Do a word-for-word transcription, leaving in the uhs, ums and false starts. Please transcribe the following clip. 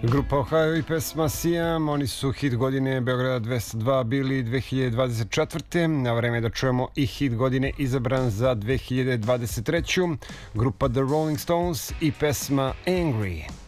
Grupa Ohio i pesma Sijam, oni su hit godine Beograda dvesta dva bili dve hiljade dvadeset četvrte. Na vreme da čujemo i hit godine izabran za dve hiljade dvadeset treću. Grupa The Rolling Stones i pesma Angry.